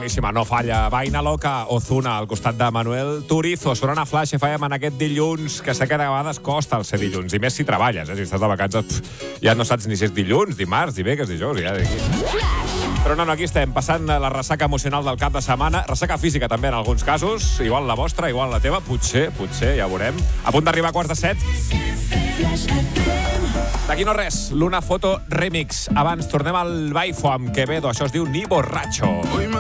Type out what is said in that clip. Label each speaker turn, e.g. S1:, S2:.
S1: boníssima, no falla. Vaina Loca, Ozuna, al costat de Manuel Turizo. Sonant a Flash FM en aquest dilluns, que sé que de vegades costa el ser dilluns, i més si treballes, si estàs de vacances, ja no saps ni si és dilluns, dimarts, dimecres, dijous, ja d'aquí. Però no, aquí estem, passant la ressaca emocional del cap de setmana, ressaca física també en alguns casos, igual la vostra, igual la teva, potser, ja ho veurem. A punt d'arribar a quarts de 7. D'aquí no res, Luna Foto Remix. Abans tornem al Baifo amb Quevedo, això es diu Ni Borracho.